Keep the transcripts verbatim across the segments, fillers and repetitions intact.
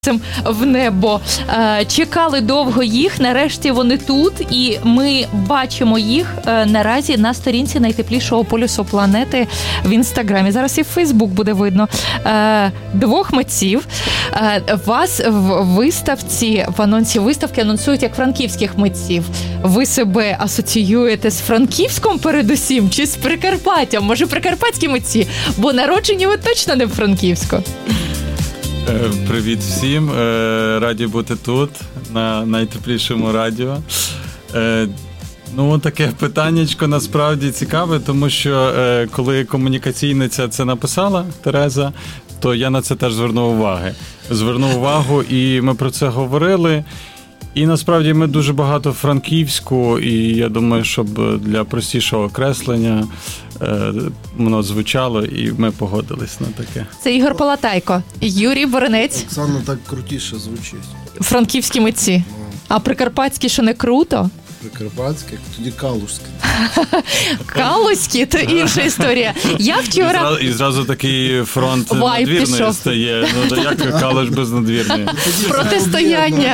В небо. Чекали довго їх, нарешті вони тут, і ми бачимо їх наразі на сторінці найтеплішого полюсу планети в Інстаграмі. Зараз і в Фейсбук буде видно. Двох митців. Вас в виставці, в анонсі виставки анонсують як франківських митців. Ви себе асоціюєте з Франківськом передусім чи з Прикарпаттям? Може, прикарпатські митці? Бо народжені ви точно не в Франківську. Привіт всім, раді бути тут, на найтеплішому радіо. Ну, таке питаннячко насправді цікаве, тому що коли комунікаційниця це написала, Тереза, то я на це теж звернув увагу. Звернув увагу, і ми про це говорили. І насправді ми дуже багато франківську, і я думаю, щоб для простішого окреслення е, воно звучало, і ми погодились на таке. Це Ігор Полатайко, Юрій Боринець. Оксана так крутіше звучить. Франківські митці. А прикарпатські, що не круто? Прикарпатські, тоді калузькі. Калузькі – то інша історія. Я вчора... І зразу, і зразу такий фронт надвірної стає. Ну, як Калуш без надвірної? Протистояння.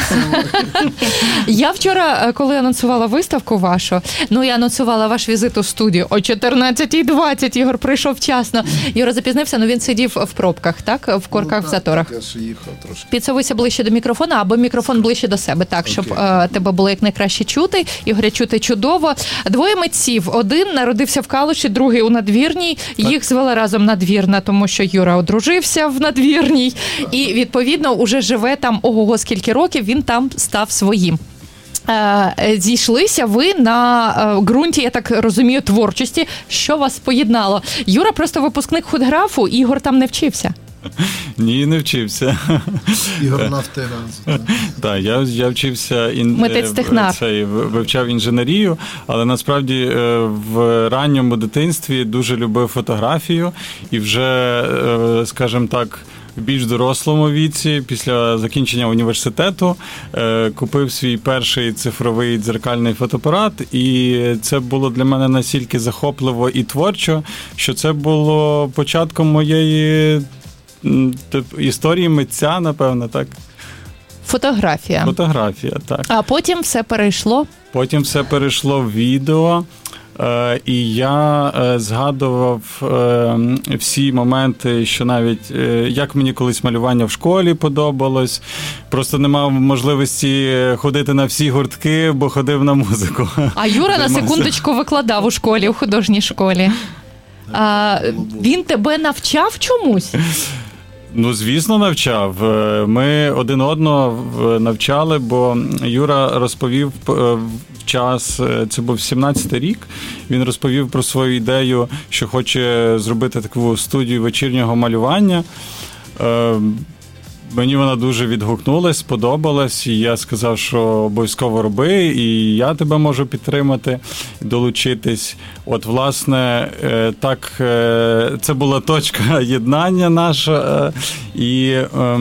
Я вчора, коли анонсувала виставку вашу, ну, я анонсувала ваш візит у студію о чотирнадцятій двадцять. Ігор прийшов вчасно. Юра запізнився, але він сидів в пробках, так? В корках, ну, в заторах. Я ж їхав трошки. Підсовуйся ближче до мікрофона, або мікрофон ближче до себе, так, щоб okay. тебе було якнайкраще чути. Ігоря чути чудово. Двоє митців. Один народився в Калуші, другий у Надвірній. Їх звела разом Надвірна, тому що Юра одружився в Надвірній. І, відповідно, уже живе там ого-го скільки років, він там став своїм. Зійшлися ви на ґрунті, я так розумію, творчості. Що вас поєднало? Юра просто випускник худграфу, Ігор там не вчився. Ні, не вчився. Ігор Нафтогаз. Так, я, я вчився, ін... митець-технар. Цей, вивчав інженерію, але насправді в ранньому дитинстві дуже любив фотографію і вже, скажімо так, в більш дорослому віці, після закінчення університету, купив свій перший цифровий дзеркальний фотоапарат, і це було для мене настільки захопливо і творчо, що це було початком моєї історії митця, напевно, так? Фотографія. Фотографія, так. А потім все перейшло? Потім все перейшло в відео. Е, і я е, згадував е, всі моменти, що навіть, е, як мені колись малювання в школі подобалось, просто не мав можливості ходити на всі гуртки, бо ходив на музику. А Юра на секундочку викладав у школі, у художній школі. А, він тебе навчав чомусь? Ну, звісно, навчав. Ми один одного навчали, бо Юра розповів в час, це був сімнадцятий рік, він розповів про свою ідею, що хоче зробити таку студію вечірнього малювання. Мені вона дуже відгукнулась, сподобалась, і я сказав, що обов'язково роби, і я тебе можу підтримати, долучитись. От, власне, так, це була точка єднання наша, і,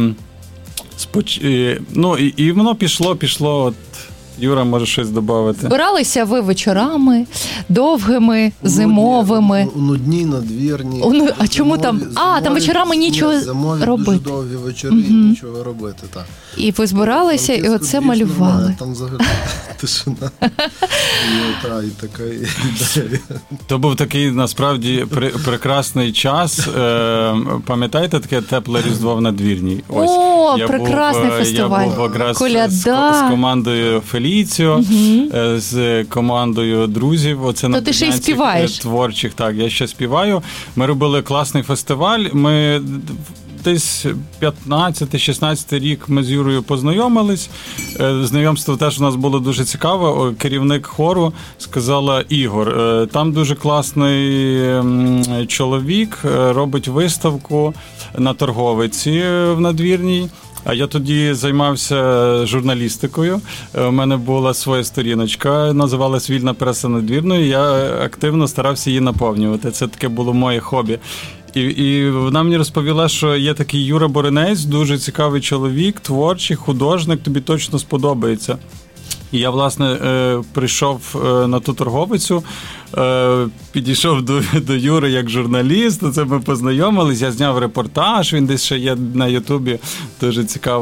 ну, і, і воно пішло, пішло, от, Юра може щось додати. Збиралися ви вечорами, довгими, зимовими. Нудні, надвірні. Ну, а чому зимові, там? зимові, А, там вечорами нічого зимові, робити. Дуже довгі вечори, угу. Нічого робити, так. І ви збиралися, і оце малювали. Немає, там взагалі тишина. І, та, і така ідея. То був такий, насправді, при, прекрасний час. Е, пам'ятаєте таке тепле Різдво в Надвірній? Ось. О, я прекрасний був, фестиваль. Я був якраз Коляда. з, з командою Феліціо, угу. з командою друзів. Оце то ти ще й співаєш. Творчих, так, я ще співаю. Ми робили класний фестиваль. Ми десь п'ятнадцятий-шістнадцятий рік ми з Юрою познайомились. Знайомство теж у нас було дуже цікаве. Керівник хору сказала: Ігор, там дуже класний чоловік, робить виставку на Торговиці в Надвірній. А я тоді займався журналістикою. У мене була своя сторіночка, називалась «Вільна преса Надвірної». Я активно старався її наповнювати. Це таке було моє хобі. І, і вона мені розповіла, що є такий Юра Боринець, дуже цікавий чоловік, творчий, художник, тобі точно сподобається. І я, власне, прийшов на ту торговицю, підійшов до, до Юри як журналіст, це ми познайомились, я зняв репортаж, він десь ще є на Ютубі, дуже цікаво.